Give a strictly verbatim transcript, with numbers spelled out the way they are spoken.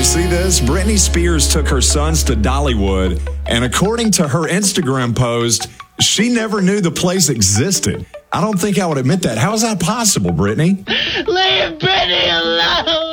See this? Britney Spears took her sons to Dollywood, and according to her Instagram post, she never knew the place existed. I don't think I would admit that. How is that possible, Britney? Leave Britney alone!